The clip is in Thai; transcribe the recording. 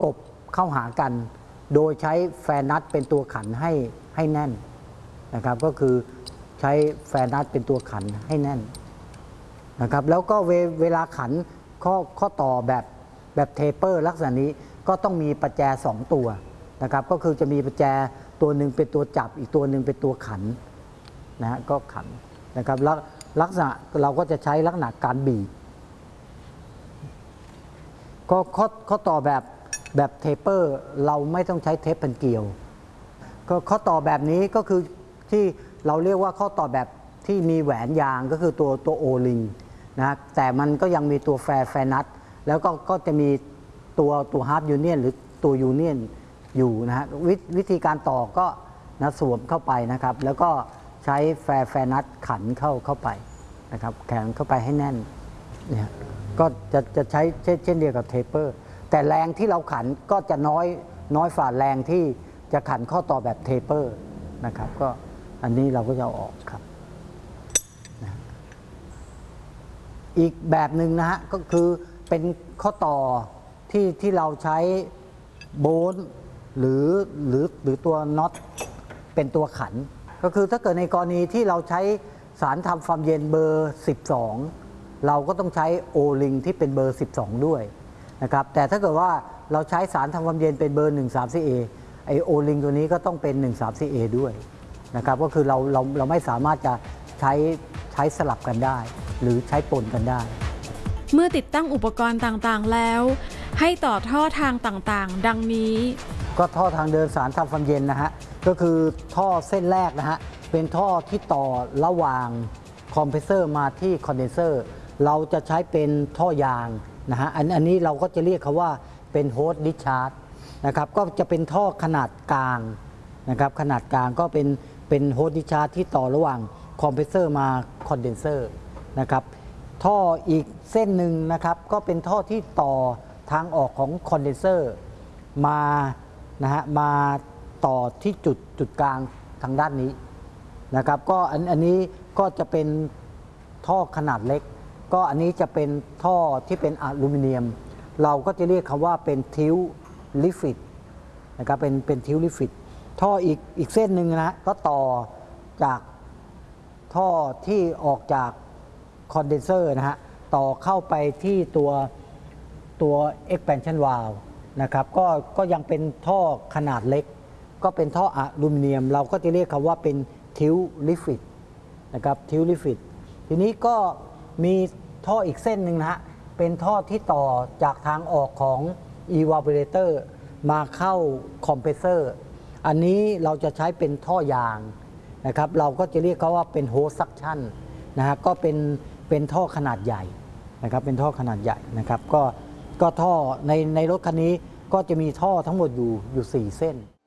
กบเข้าหากันโดยใช้แฟนนัทเป็นตัวขันให้แน่นนะครับก็คือใช้แฟนนัทเป็นตัวขันให้แน่นนะครับแล้วก็เวลาขันข้อต่อแบบเทเปอร์ลักษณะนี้ก็ต้องมีประแจ2ตัวนะครับก็คือจะมีประแจตัวหนึ่งเป็นตัวจับอีกตัวหนึ่งเป็นตัวขันนะฮะก็ขันนะครับแล้วลักษณะเราก็จะใช้ลักษณะการบีบก็ข้อต่อแบบเทปเปอร์เราไม่ต้องใช้เทปพันเกลียวก็ข้อต่อแบบนี้ก็คือที่เราเรียกว่าข้อต่อแบบที่มีแหวนยางก็คือตัวโอลิงนะแต่มันก็ยังมีตัวแฟนัทแล้วก็จะมีตัวฮาร์ปยูเนียนหรือตัวยูเนียนอยู่นะฮะวิธีการต่อก็สวมเข้าไปนะครับแล้วก็ใช้แฟนัทขันเข้าไปนะครับแข็งเข้าไปให้แน่นเนี่ยก็จะใช้เช่นเดียวกับเทปเปอร์แต่แรงที่เราขันก็จะน้อยฝ่าแรงที่จะขันข้อต่อแบบเทปเปอร์นะครับก็อันนี้เราก็จะเอาออกครับนะอีกแบบหนึ่งนะฮะก็คือเป็นข้อต่อที่เราใช้โบนหรือตัวน็อตเป็นตัวขันก็คือถ้าเกิดในกรณีที่เราใช้สารทำความเย็นเบอร์12เราก็ต้องใช้โอลิงที่เป็นเบอร์12ด้วยนะครับแต่ถ้าเกิดว่าเราใช้สารทำความเย็นเป็นเบอร์ 13CA ไอโอลิงตัวนี้ก็ต้องเป็น 13CA ด้วยนะครับก็คือเราไม่สามารถจะใช้สลับกันได้หรือใช้ปนกันได้เมื่อติดตั้งอุปกรณ์ต่างๆแล้วให้ต่อท่อทางต่างๆดังนี้ก็ท่อทางเดินสารทำความเย็นนะฮะก็คือท่อเส้นแรกนะฮะเป็นท่อที่ต่อระหว่างคอมเพรสเซอร์มาที่คอนเดนเซอร์เราจะใช้เป็นท่อยางนะฮะอันนี้เราก็จะเรียกเขาว่าเป็นโฮสต์ดิสชาร์จนะครับก็จะเป็นท่อขนาดกลางนะครับขนาดกลางก็เป็นโฮสต์ดิสชาร์จที่ต่อระหว่างคอมเพรสเซอร์มาคอนเดนเซอร์นะครับท่ออีกเส้นหนึ่งนะครับก็เป็นท่อที่ต่อทางออกของคอนเดนเซอร์มานะฮะมาต่อที่จุดกลางทางด้านนี้นะครับก็อันนี้ก็จะเป็นท่อขนาดเล็กก็อันนี้จะเป็นท่อที่เป็นอลูมิเนียมเราก็จะเรียกคำว่าเป็นทิวลิฟิตนะครับเป็นทิวลิฟิตท่ออีกเส้นหนึ่งนะก็ต่อจากท่อที่ออกจากคอนเดนเซอร์นะฮะต่อเข้าไปที่ตัว expansion valve นะครับก็ยังเป็นท่อขนาดเล็กก็เป็นท่ออลูมิเนียมเราก็จะเรียกคำว่าเป็นทิวลิฟิตนะครับทิวลิฟิตทีนี้ก็มีท่ออีกเส้นหนึ่งนะฮะเป็นท่อที่ต่อจากทางออกของ evaporator มาเข้าคอมเพรสเซอร์อันนี้เราจะใช้เป็นท่อยางนะครับเราก็จะเรียกเขาว่าเป็นโฮสต์ซักชั่นนะฮะก็เป็นท่อขนาดใหญ่นะครับเป็นท่อขนาดใหญ่นะครับก็ท่อในรถคันนี้ก็จะมีท่อทั้งหมดอยู่4 เส้น